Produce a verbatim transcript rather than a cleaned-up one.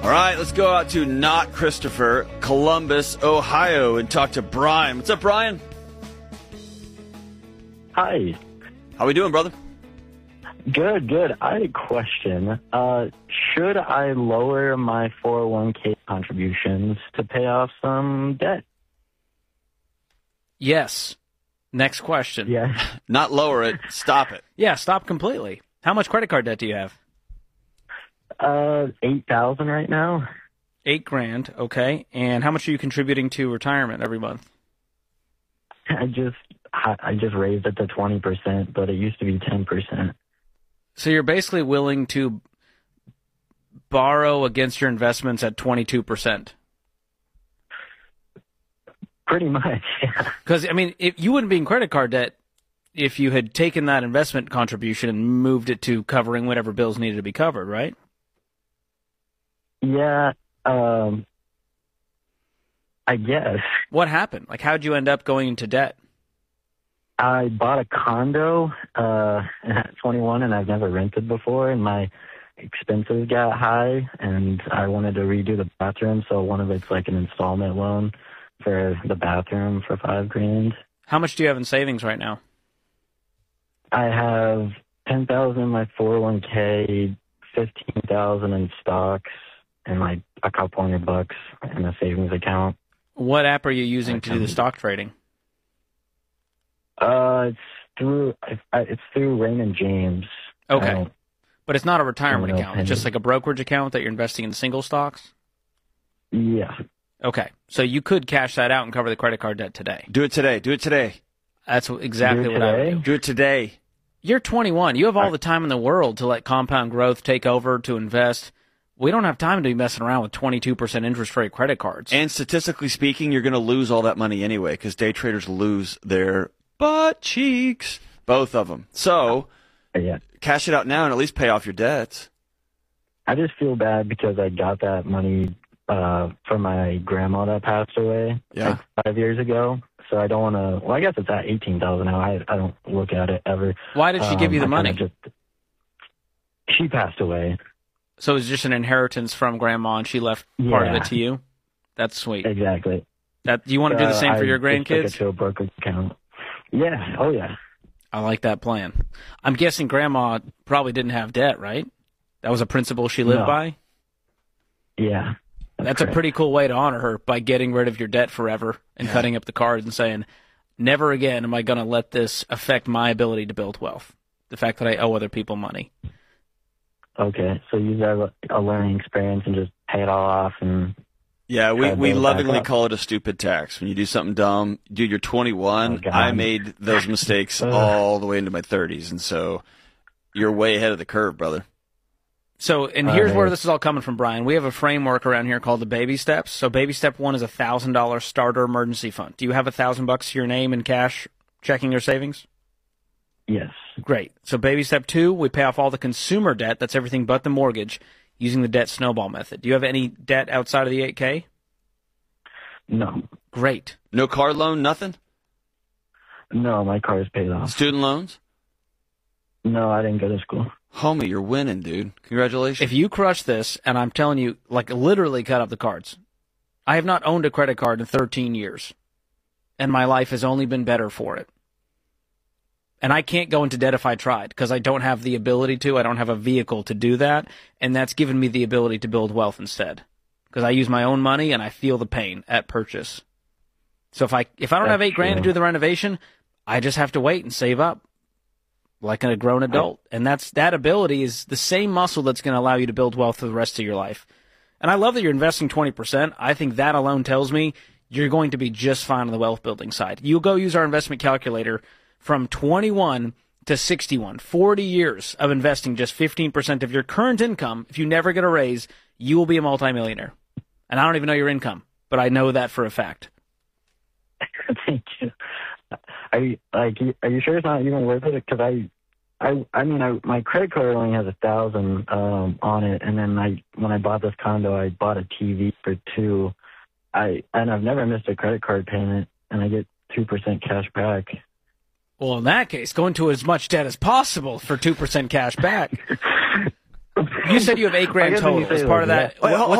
All right, let's go out to not Christopher, Columbus, Ohio, and talk to Brian. What's up, Brian? Hi. How we doing, brother? Good, good. I had a question. Uh, should I lower my four oh one k contributions to pay off some debt? Yes. Next question. Yeah. Not lower it, stop it. Yeah, stop completely. How much credit card debt do you have? Uh, eight thousand right now. Eight grand, okay. And how much are you contributing to retirement every month? I just I just raised it to twenty percent, but it used to be ten percent. So you're basically willing to borrow against your investments at twenty-two percent. Pretty much, yeah. Because, I mean, if you wouldn't be in credit card debt if you had taken that investment contribution and moved it to covering whatever bills needed to be covered, right? Yeah, um, I guess. What happened? Like, how'd you end up going into debt? I bought a condo uh, at twenty-one, and I've never rented before, and my expenses got high, and I wanted to redo the bathroom, so one of it's like an installment loan for the bathroom for five grand. How much do you have in savings right now? I have ten thousand in my four oh one k, fifteen thousand in stocks, and like a couple hundred bucks in a savings account. What app are you using to do the stock trading? Uh, it's through it's through Raymond James. Okay, but it's not a retirement know, account. It's just like a brokerage account that you're investing in single stocks. Yeah. Okay, so you could cash that out and cover the credit card debt today. Do it today. Do it today. That's exactly Do it what I would today? do. Do it today. You're twenty-one. You have all the time in the world to let compound growth take over, to invest. We don't have time to be messing around with twenty-two percent interest rate credit cards. And statistically speaking, you're going to lose all that money anyway because day traders lose their butt cheeks, both of them. So Yeah. cash it out now and at least pay off your debts. I just feel bad because I got that money uh, from my grandma that passed away Yeah. like five years ago. So I don't want to. Well, I guess it's at eighteen thousand now. I I don't look at it ever. Why did she give you the Um, I money? kinda Just, she passed away. So it was just an inheritance from grandma, and she left part of Yeah. it to you? That's sweet. Exactly. That, do you want to do the Uh, same for I your just took it grandkids? to a brokerage account. Yeah. Oh yeah. I like that plan. I'm guessing grandma probably didn't have debt, right? That was a principle she lived No. by? Yeah. That's a correct. pretty cool way to honor her, by getting rid of your debt forever and cutting up the cards and saying, never again am I going to let this affect my ability to build wealth. The fact that I owe other people money. Okay. So use that a learning experience and just pay it all off and. Yeah, we, Try to we build it back lovingly up. call it a stupid tax. When you do something dumb, dude, you're twenty-one. Oh, God. I made those mistakes Ugh. all the way into my thirties, and so you're way ahead of the curve, brother. So, and All here's where right. this is all coming from, Brian. We have a framework around here called the baby steps. So baby step one is a one thousand dollars starter emergency fund. Do you have a thousand bucks to your name in cash, checking or savings? Yes. Great. So baby step two, we pay off all the consumer debt. That's everything but the mortgage, using the debt snowball method. Do you have any debt outside of the eight K? No. Great. No car loan, nothing? No, my car is paid off. Student loans? No, I didn't go to school. Homie, you're winning, dude. Congratulations. If you crush this, and I'm telling you, like, literally cut up the cards. I have not owned a credit card in thirteen years, and my life has only been better for it. And I can't go into debt if I tried, because I don't have the ability to. I don't have a vehicle to do that, and that's given me the ability to build wealth instead. Because I use my own money, and I feel the pain at purchase. So if I if I don't That's have eight grand to true. do the renovation, I just have to wait and save up like a grown adult. And that's that ability is the same muscle that's going to allow you to build wealth for the rest of your life. And I love that you're investing twenty percent. I think that alone tells me you're going to be just fine on the wealth building side. You go use our investment calculator from twenty-one to sixty-one, forty years of investing just fifteen percent of your current income. If you never get a raise, you will be a multimillionaire. And I don't even know your income, but I know that for a fact. Thank you. Are you like? Are you sure it's not even worth it? Because I, I, I mean, I, my credit card only has a thousand um, on it, and then I, when I bought this condo, I bought a T V for two. I and I've never missed a credit card payment, and I get two percent cash back. Well, in that case, go into as much debt as possible for two percent cash back. You said you have eight I grand guess when you total. say As part of like that, Wait, what- hold-